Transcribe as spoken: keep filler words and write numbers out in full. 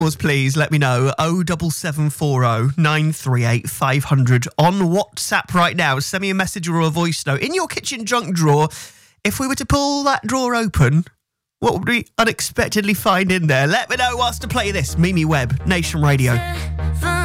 Please let me know. oh double seven four oh nine three eight five hundred on WhatsApp right now. Send me a message or a voice note. In your kitchen junk drawer, if we were to pull that drawer open, what would we unexpectedly find in there? Let me know whilst to play this. Mimi Webb, Nation Radio.